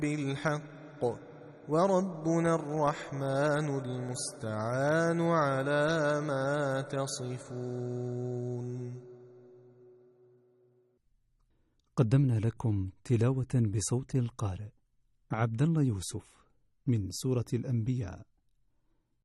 بالحق وربنا الرحمن المستعان على ما تصفون. قدمنا لكم تلاوة بصوت القارئ عبد الله يوسف من سورة الأنبياء.